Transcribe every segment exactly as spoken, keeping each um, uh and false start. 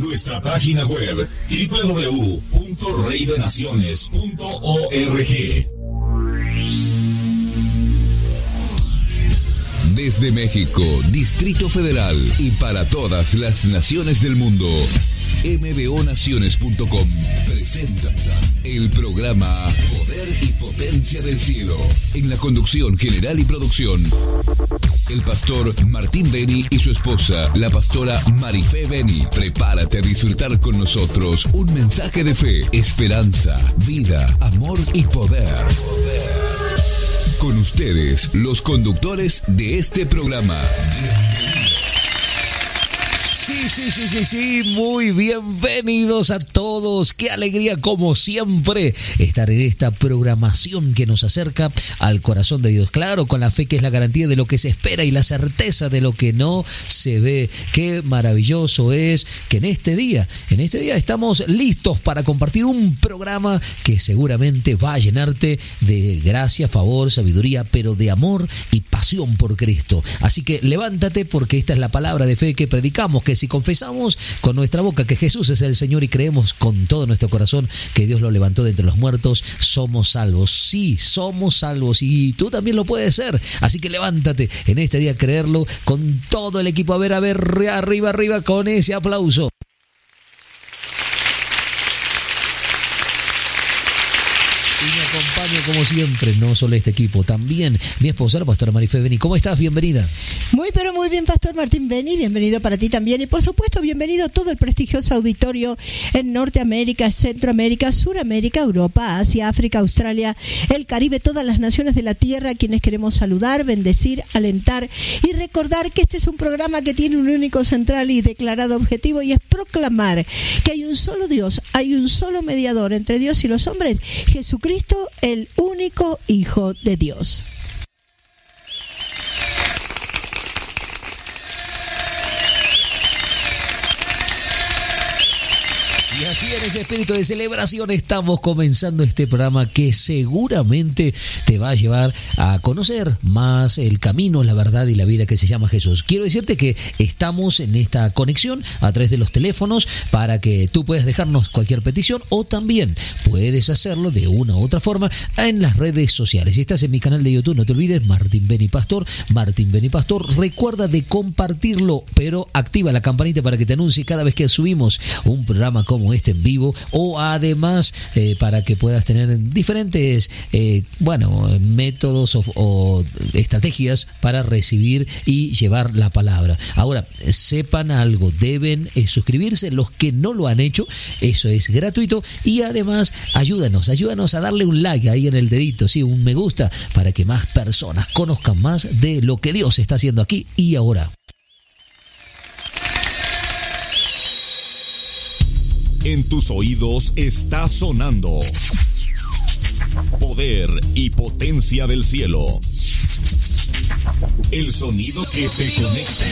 nuestra página web doble u doble u doble u punto rey de naciones punto org. Desde México, Distrito Federal y para todas las naciones del mundo, m b o naciones punto com presenta el programa Poder y Potencia del Cielo. En la conducción general y producción, el pastor Martín Beni y su esposa, la pastora Marifé Beni. Prepárate a disfrutar con nosotros un mensaje de fe, esperanza, vida, amor y poder. Con ustedes, los conductores de este programa. Sí, sí, sí, sí, sí, muy bienvenidos a todos. Qué alegría, como siempre, estar en esta programación que nos acerca al corazón de Dios. Claro, con la fe que es la garantía de lo que se espera y la certeza de lo que no se ve. Qué maravilloso es que en este día, en este día estamos listos para compartir un programa que seguramente va a llenarte de gracia, favor, sabiduría, pero de amor y pasión por Cristo. Así que levántate, porque esta es la palabra de fe que predicamos, que si confesamos con nuestra boca que Jesús es el Señor y creemos con todo nuestro corazón que Dios lo levantó de entre los muertos, somos salvos. Sí, somos salvos y tú también lo puedes ser. Así que levántate en este día a creerlo con todo el equipo. A ver, a ver, arriba, arriba con ese aplauso. Como siempre, no solo este equipo, también mi esposa, la pastora Marifé Beni. ¿Cómo estás? Bienvenida. Muy, pero muy bien, pastor Martín Beni. Bienvenido para ti también. Y por supuesto, bienvenido a todo el prestigioso auditorio en Norteamérica, Centroamérica, Suramérica, Europa, Asia, África, Australia, el Caribe, todas las naciones de la tierra, a quienes queremos saludar, bendecir, alentar y recordar que este es un programa que tiene un único central y declarado objetivo, y es proclamar que hay un solo Dios, hay un solo mediador entre Dios y los hombres, Jesucristo, el único Hijo de Dios. Y así, en ese espíritu de celebración, estamos comenzando este programa que seguramente te va a llevar a conocer más el camino, la verdad y la vida que se llama Jesús. Quiero decirte que estamos en esta conexión a través de los teléfonos para que tú puedas dejarnos cualquier petición, o también puedes hacerlo de una u otra forma en las redes sociales. Si estás en mi canal de YouTube, no te olvides, Martín Beni Pastor, Martín Beni Pastor. Recuerda de compartirlo, pero activa la campanita para que te anuncie cada vez que subimos un programa como este en vivo, o además eh, para que puedas tener diferentes eh, bueno, métodos o, o estrategias para recibir y llevar la palabra. Ahora, sepan algo, deben eh, suscribirse los que no lo han hecho, eso es gratuito, y además ayúdanos, ayúdanos a darle un like ahí en el dedito, sí, un me gusta, para que más personas conozcan más de lo que Dios está haciendo aquí y ahora. En tus oídos está sonando Poder y Potencia del Cielo. El sonido que te conecta.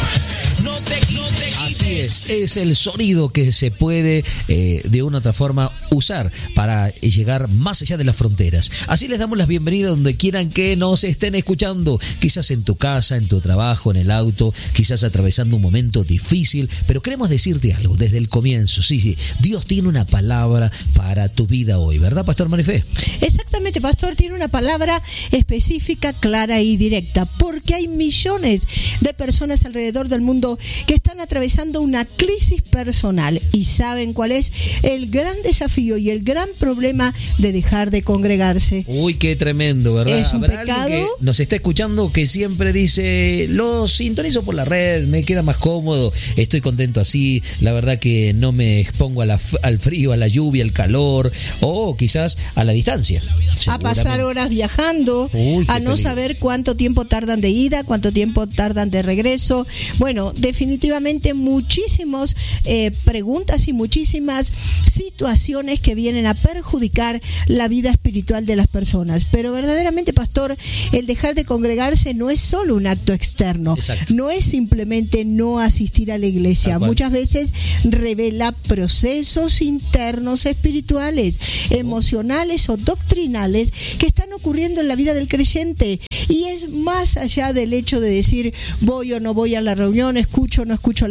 Así es, es el sonido que se puede eh, de una u otra forma usar para llegar más allá de las fronteras. Así les damos las bienvenidas donde quieran que nos estén escuchando, quizás en tu casa, en tu trabajo, en el auto, quizás atravesando un momento difícil, pero queremos decirte algo desde el comienzo. Sí, sí, Dios tiene una palabra para tu vida hoy, ¿verdad, Pastor Marifé? Exactamente, Pastor, tiene una palabra específica, clara y directa, porque hay millones de personas alrededor del mundo que están atravesando una crisis personal y saben cuál es el gran desafío y el gran problema de dejar de congregarse. Uy, qué tremendo, ¿verdad? Es un ¿Habrá pecado? alguien que nos está escuchando que siempre dice, lo sintonizo por la red, me queda más cómodo, estoy contento así, la verdad que no me expongo a la, al frío, a la lluvia, al calor, o quizás a la distancia? A pasar horas viajando, Uy, a no peligro. saber cuánto tiempo tardan de ida, cuánto tiempo tardan de regreso. Bueno, definitivamente muchísimas eh, preguntas y muchísimas situaciones que vienen a perjudicar la vida espiritual de las personas. Pero verdaderamente, pastor, el dejar de congregarse no es solo un acto externo. Exacto. No es simplemente no asistir a la iglesia. Muchas veces revela procesos internos espirituales, emocionales o doctrinales que están ocurriendo en la vida del creyente, y es más allá del hecho de decir voy o no voy a la reunión, escucho o no escucho la palabra.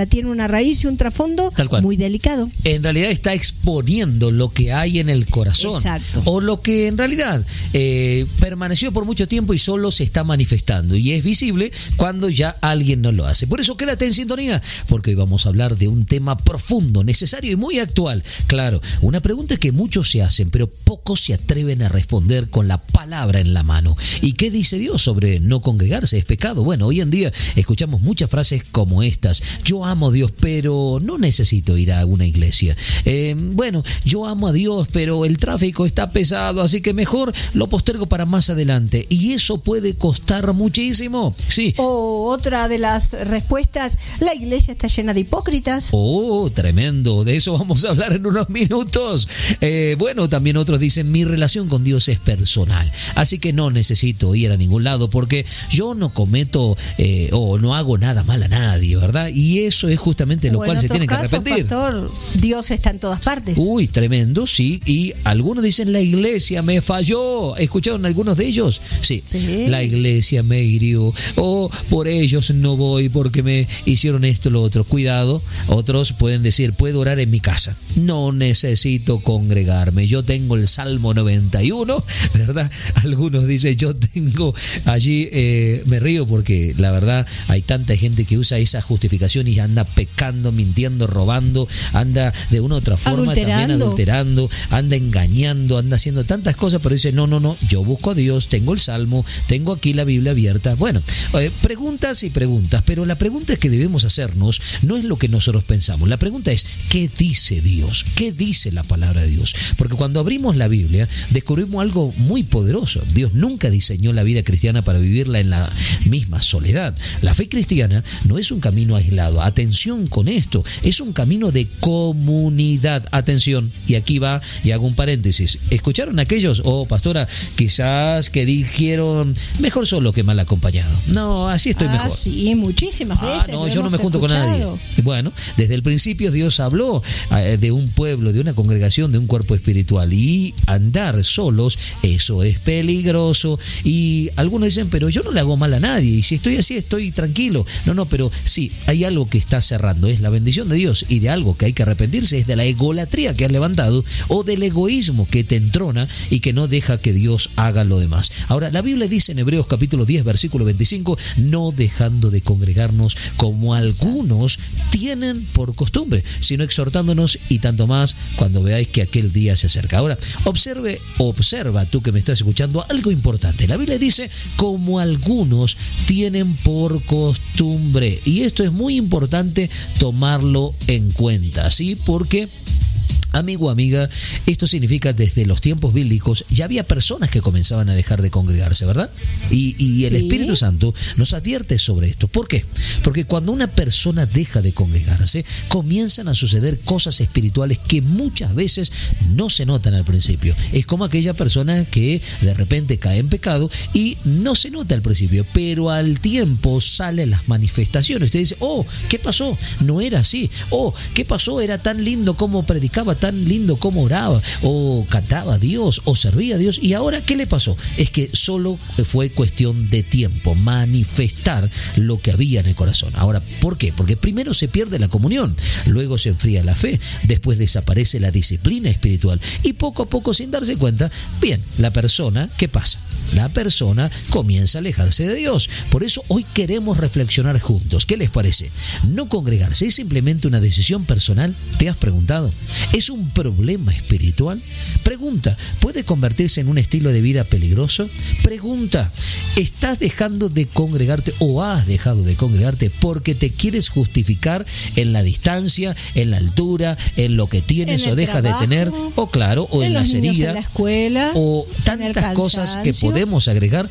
palabra tiene una raíz y un trasfondo muy delicado. En realidad está exponiendo lo que hay en el corazón. Exacto. O lo que en realidad eh, permaneció por mucho tiempo y solo se está manifestando. Y es visible cuando ya alguien no lo hace. Por eso quédate en sintonía, porque hoy vamos a hablar de un tema profundo, necesario y muy actual. Claro, una pregunta que muchos se hacen, pero pocos se atreven a responder con la palabra en la mano. ¿Y qué dice Dios sobre no congregarse? ¿Es pecado? Bueno, hoy en día escuchamos muchas frases como estas. Yo amo a Dios, pero no necesito ir a una iglesia. Eh, bueno, yo amo a Dios, pero el tráfico está pesado, así que mejor lo postergo para más adelante. Y eso puede costar muchísimo. Sí. O otra de las respuestas, la iglesia está llena de hipócritas. Oh, tremendo. De eso vamos a hablar en unos minutos. Eh, bueno, también otros dicen, mi relación con Dios es personal, así que no necesito ir a ningún lado porque yo no cometo eh, o no hago nada mal a nadie, ¿verdad? Y eso es justamente lo o cual se tienen que arrepentir. Pastor, Dios está en todas partes. Uy, tremendo, sí. Y algunos dicen, la iglesia me falló. ¿Escucharon algunos de ellos? Sí. sí. La iglesia me hirió. O por ellos no voy porque me hicieron esto o lo otro. Cuidado. Otros pueden decir, puedo orar en mi casa. No necesito congregarme. Yo tengo el Salmo noventa y uno, ¿verdad? Algunos dicen, yo tengo allí, eh, me río porque la verdad hay tanta gente que usa esa justificación y anda pecando, mintiendo, robando, anda de una u otra forma también adulterando, anda engañando, anda haciendo tantas cosas, pero dice, no, no, no, yo busco a Dios, tengo el Salmo, tengo aquí la Biblia abierta. Bueno, eh, preguntas y preguntas, pero la pregunta que debemos hacernos no es lo que nosotros pensamos. La pregunta es, ¿qué dice Dios? ¿Qué dice la palabra de Dios? Porque cuando abrimos la Biblia, descubrimos algo muy poderoso. Dios nunca diseñó la vida cristiana para vivirla en la misma soledad. La fe cristiana no es un camino aislado. Atención con esto, es un camino de comunidad. Atención, y aquí va, y hago un paréntesis. ¿Escucharon aquellos, oh pastora, quizás que dijeron, mejor solo que mal acompañado? No, así estoy ah, mejor. Ah, sí, muchísimas veces. Ah, no, yo no me junto escuchado. con nadie. Bueno, desde el principio Dios habló eh, de un pueblo, de una congregación, de un cuerpo espiritual, y andar solos, eso es peligroso. Y algunos dicen, pero yo no le hago mal a nadie, y si estoy así estoy tranquilo. No, no, pero sí, hay algo que está cerrando, es la bendición de Dios, y de algo que hay que arrepentirse es de la egolatría que has levantado, o del egoísmo que te entrona y que no deja que Dios haga lo demás. Ahora, la Biblia dice en Hebreos capítulo diez, versículo veinticinco, no dejando de congregarnos como algunos tienen por costumbre, sino exhortándonos, y tanto más cuando veáis que aquel día se acerca. Ahora, observe, observa tú que me estás escuchando algo importante. La Biblia dice, como algunos tienen por costumbre, y esto es muy importante tomarlo en cuenta, ¿sí? Porque, amigo, amiga, esto significa desde los tiempos bíblicos ya había personas que comenzaban a dejar de congregarse, ¿verdad? Y, y el sí. Espíritu Santo nos advierte sobre esto. ¿Por qué? Porque cuando una persona deja de congregarse, comienzan a suceder cosas espirituales que muchas veces no se notan al principio. Es como aquella persona que de repente cae en pecado y no se nota al principio, pero al tiempo salen las manifestaciones. Usted dice, oh, ¿qué pasó? No era así. Oh, ¿qué pasó? Era tan lindo como predicaba, tan lindo como oraba, o cantaba a Dios, o servía a Dios, y ahora ¿qué le pasó? Es que solo fue cuestión de tiempo manifestar lo que había en el corazón. Ahora, ¿por qué? Porque primero se pierde la comunión, luego se enfría la fe, después desaparece la disciplina espiritual, y poco a poco, sin darse cuenta, bien, la persona, ¿qué pasa? La persona comienza a alejarse de Dios. Por eso hoy queremos reflexionar juntos. ¿Qué les parece? No congregarse es simplemente una decisión personal. ¿Te has preguntado? ¿Es un problema espiritual? Pregunta, ¿puede convertirse en un estilo de vida peligroso? Pregunta, ¿estás dejando de congregarte o has dejado de congregarte porque te quieres justificar en la distancia, en la altura, en lo que tienes o dejas de tener? O claro, o en, en las heridas, en la escuela, o tantas cosas que podemos agregar,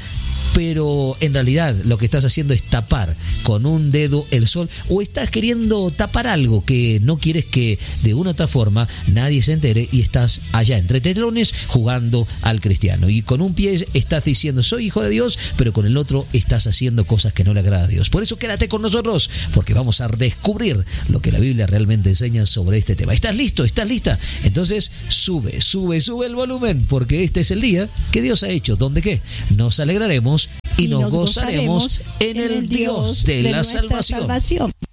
pero en realidad lo que estás haciendo es tapar con un dedo el sol, o estás queriendo tapar algo que no quieres que de una u otra forma nadie se entere, y estás allá entre telones jugando al cristiano, y con un pie estás diciendo soy hijo de Dios, pero con el otro estás haciendo cosas que no le agrada a Dios. Por eso quédate con nosotros, porque vamos a descubrir lo que la Biblia realmente enseña sobre este tema. ¿Estás listo? ¿Estás lista? Entonces sube, sube, sube el volumen, porque este es el día que Dios ha hecho, donde ¿qué? Nos alegraremos y, y nos, nos gozaremos, gozaremos en el Dios de, de la salvación. salvación.